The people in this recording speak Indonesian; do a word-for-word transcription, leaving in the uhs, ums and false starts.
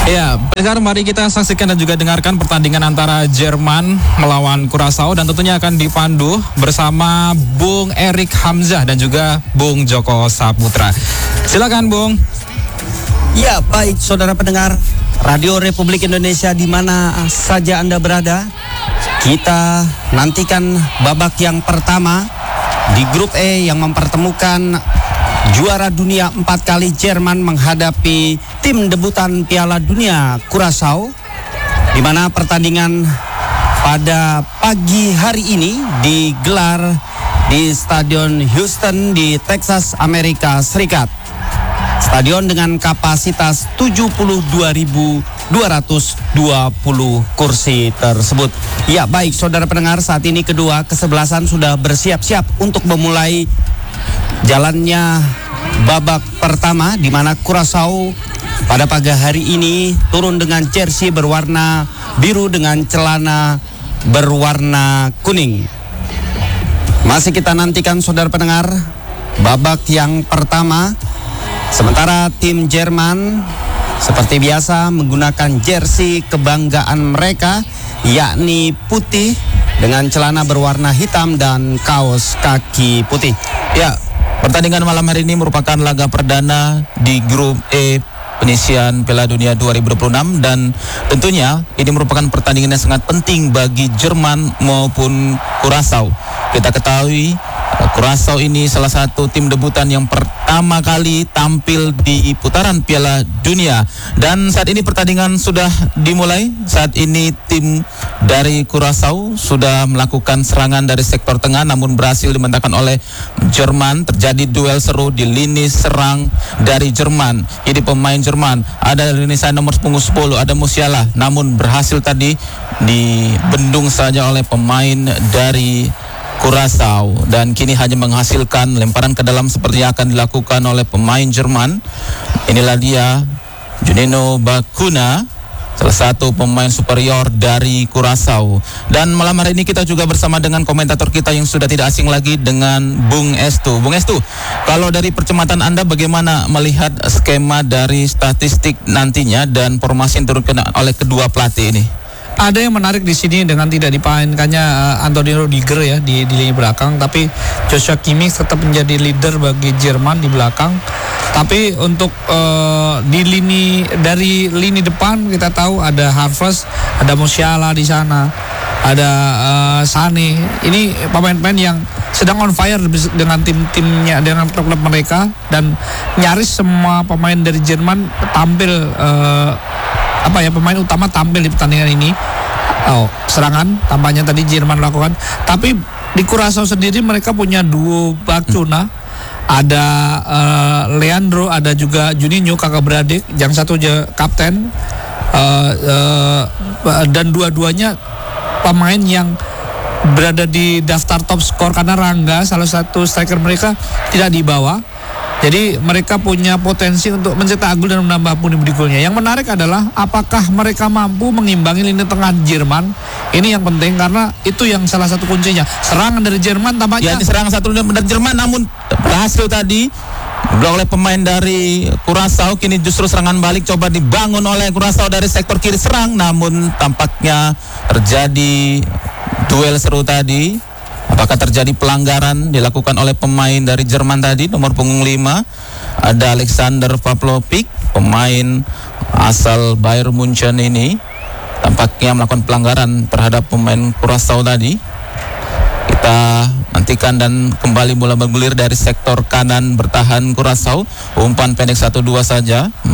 Ya, pendengar, mari kita saksikan dan juga dengarkan pertandingan antara Jerman melawan Curaçao dan tentunya akan dipandu bersama Bung Erik Hamzah dan juga Bung Joko Saputra. Silakan, Bung. Ya, baik saudara pendengar Radio Republik Indonesia di mana saja Anda berada. Kita nantikan babak yang pertama di grup E yang mempertemukan juara dunia empat kali Jerman menghadapi tim debutan Piala Dunia Curaçao, di mana pertandingan pada pagi hari ini digelar di Stadion Houston di Texas, Amerika Serikat. Stadion dengan kapasitas tujuh puluh dua ribu dua ratus dua puluh kursi tersebut. Ya, baik saudara pendengar, saat ini kedua kesebelasan sudah bersiap-siap untuk memulai jalannya babak pertama, di mana Curaçao pada pagi hari ini turun dengan jersey berwarna biru dengan celana berwarna kuning. Masih kita nantikan saudara pendengar babak yang pertama. Sementara tim Jerman seperti biasa menggunakan jersey kebanggaan mereka, yakni putih dengan celana berwarna hitam dan kaos kaki putih. Ya, pertandingan malam hari ini merupakan laga perdana di grup E penyisian Piala Dunia dua ribu dua puluh enam dan tentunya ini merupakan pertandingan yang sangat penting bagi Jerman maupun Curaçao. Kita ketahui Curaçao ini salah satu tim debutan yang pertama kali tampil di putaran Piala Dunia. Dan saat ini pertandingan sudah dimulai. Saat ini tim dari Curaçao sudah melakukan serangan dari sektor tengah, namun berhasil dimentahkan oleh Jerman. Terjadi duel seru di lini serang dari Jerman. Ini pemain Jerman, ada lini serang nomor punggung sepuluh, ada Musiala, namun berhasil tadi dibendung saja oleh pemain dari Curaçao, dan kini hanya menghasilkan lemparan ke dalam seperti yang akan dilakukan oleh pemain Jerman. Inilah dia Juninho Bacuna, salah satu pemain superior dari Curaçao. Dan malam hari ini kita juga bersama dengan komentator kita yang sudah tidak asing lagi dengan Bung Estu. Bung Estu, kalau dari percamatan Anda bagaimana melihat skema dari statistik nantinya dan formasi yang diturunkan oleh kedua pelatih ini? Ada yang menarik di sini dengan tidak dipainkannya uh, Antonio Rudiger ya di, di lini belakang, tapi Joshua Kimmich tetap menjadi leader bagi Jerman di belakang. Tapi untuk uh, di lini dari lini depan kita tahu ada Havertz, ada Musiala di sana, ada uh, Sané. Ini pemain-pemain yang sedang on fire dengan tim-timnya, dengan klub-klub mereka, dan nyaris semua pemain dari Jerman tampil uh, apa ya pemain utama tampil di pertandingan ini. Oh, serangan tampaknya tadi Jerman lakukan. Tapi di Curaçao sendiri mereka punya duo Bacuna, ada uh, Leandro, ada juga Juninho, kakak beradik, yang satu aja kapten, uh, uh, dan dua-duanya pemain yang berada di daftar top skor karena Rangga, salah satu striker mereka, tidak dibawa. Jadi mereka punya potensi untuk mencetak gol dan menambah pundi-pundi golnya. Yang menarik adalah apakah mereka mampu mengimbangi lini tengah Jerman. Ini yang penting karena itu yang salah satu kuncinya. Serangan dari Jerman tampaknya. Ya, ini serangan satu dari Jerman, namun berhasil tadi oleh pemain dari Curaçao. Kini justru serangan balik coba dibangun oleh Curaçao dari sektor kiri serang, namun tampaknya terjadi duel seru tadi. Apakah terjadi pelanggaran dilakukan oleh pemain dari Jerman tadi, nomor punggung lima, ada Alexander Pavlovic, pemain asal Bayern Munchen ini, tampaknya melakukan pelanggaran terhadap pemain Curaçao tadi. Kita nantikan dan kembali bola bergulir dari sektor kanan bertahan Curaçao, umpan pendek satu dua saja.